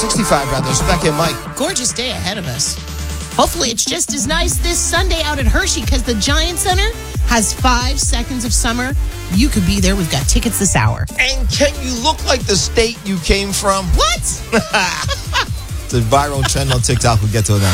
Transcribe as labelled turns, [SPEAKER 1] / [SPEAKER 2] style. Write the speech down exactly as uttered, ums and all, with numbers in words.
[SPEAKER 1] sixty-five, rather. So back in Mike.
[SPEAKER 2] Gorgeous day ahead of us. Hopefully it's just as nice this Sunday out at Hershey because the Giant Center has five seconds of summer. You could be there. We've got tickets this hour.
[SPEAKER 1] And can you look like the state you came from?
[SPEAKER 2] What?
[SPEAKER 1] It's a viral trend on TikTok. We'll get to it now.